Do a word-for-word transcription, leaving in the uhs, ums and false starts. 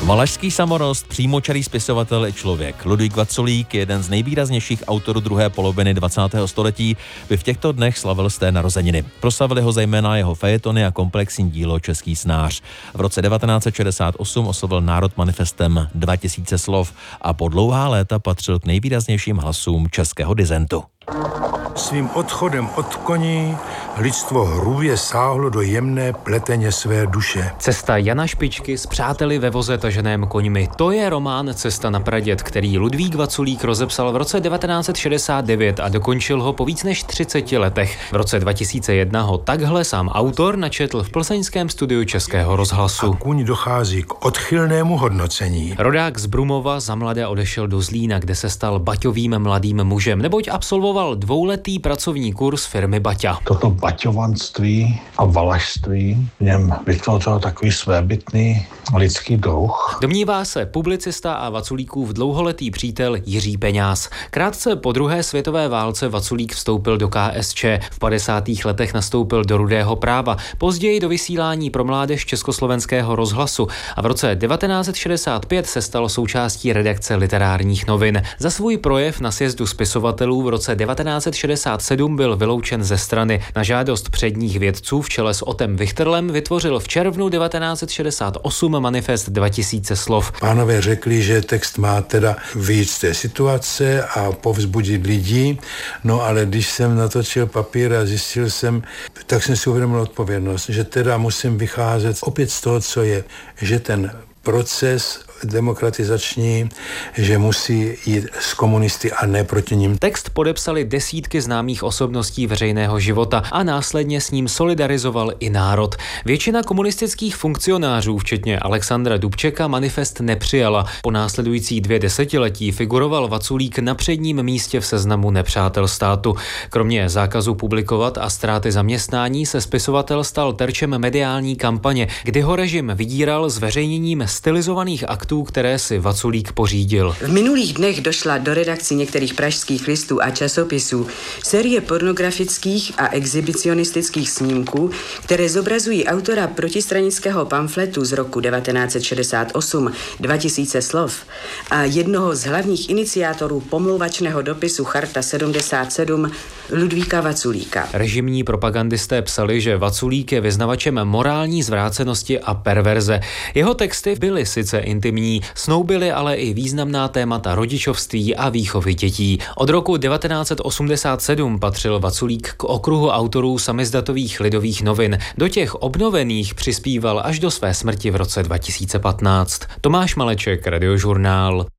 Malašský samorost, přímočarý spisovatel i člověk. Ludvík Vaculík, jeden z nejvýraznějších autorů druhé poloviny dvacátého století, by v těchto dnech slavil sté narozeniny. Proslavili ho zejména jeho fejetony a komplexní dílo Český snář. V roce devatenáct set šedesát osm oslovil národ manifestem dva tisíce slov a po dlouhá léta patřil k nejvýraznějším hlasům českého disentu. Svým odchodem od koní lidstvo hrubě sáhlo do jemné pleteně své duše. Cesta Jana Špičky s přáteli ve voze taženém koňmi. To je román Cesta na praděd, který Ludvík Vaculík rozepsal v roce devatenáct set šedesát devět a dokončil ho po víc než třiceti letech. V roce dva tisíce jedna ho takhle sám autor načetl v plzeňském studiu Českého rozhlasu. A kůň dochází k odchylnému hodnocení. Rodák z Brumova zamlada odešel do Zlína, kde se stal baťovým mladým mužem, neboť absolvoval dvouletý pracovní kurz firmy Baťa. Toto baťovanství a valašství v něm vytvořil takový svébytný lidský druh. Domnívá se publicista a Vaculíkův dlouholetý přítel Jiří Peňáz. Krátce po druhé světové válce Vaculík vstoupil do K S Č. V padesátých letech nastoupil do Rudého práva, později do vysílání pro mládež Československého rozhlasu a v roce devatenáct set šedesát pět se stal součástí redakce Literárních novin. Za svůj projev na sjezdu spisovatelů v roce devatenáct set šedesát sedm byl vyloučen ze strany. Na žádost předních vědců v čele s Otem Vichterlem vytvořil v červnu devatenáct set šedesát osm manifest dva tisíce slov. Pánové řekli, že text má teda vyjít z té situace a povzbudit lidi, no ale když jsem natočil papír a zjistil jsem, tak jsem si uvědomil odpovědnost, že teda musím vycházet opět z toho, co je, že ten proces demokratizační, že musí jít s komunisty a ne proti nim. Text podepsali desítky známých osobností veřejného života a následně s ním solidarizoval i národ. Většina komunistických funkcionářů, včetně Alexandra Dubčeka, manifest nepřijala. Po následující dvě desetiletí figuroval Vaculík na předním místě v seznamu nepřátel státu. Kromě zákazu publikovat a ztráty zaměstnání se spisovatel stal terčem mediální kampaně, kdy ho režim vydíral zveřejněním stylizovaných aktů, které si Vaculík pořídil. V minulých dnech došla do redakcí některých pražských listů a časopisů série pornografických a exhibicionistických snímků, které zobrazují autora protistranického pamfletu z roku devatenáct set šedesát osm dva tisíce slov a jednoho z hlavních iniciátorů pomlouvačného dopisu Charta sedmdesát sedm Ludvíka Vaculíka. Režimní propagandisté psali, že Vaculík je vyznavačem morální zvrácenosti a perverze. Jeho texty byly sice intimní, snoubily ale i významná témata rodičovství a výchovy dětí. Od roku devatenáct set osmdesát sedm patřil Vaculík k okruhu autorů samizdatových Lidových novin. Do těch obnovených přispíval až do své smrti v roce dva tisíce patnáct. Tomáš Maleček, Radiožurnál.